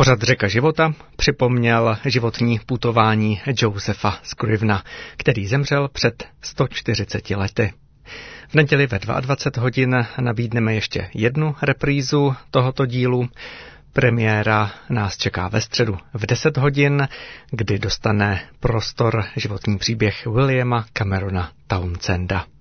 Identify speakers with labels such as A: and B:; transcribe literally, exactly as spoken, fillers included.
A: Pořad Řeka života připomněl životní putování Josepha Scrivena, který zemřel před sto čtyřiceti lety. V neděli ve dvacet dva hodin nabídneme ještě jednu reprízu tohoto dílu. Premiéra nás čeká ve středu v deset hodin, kdy dostane prostor životní příběh Williama Camerona Townsenda.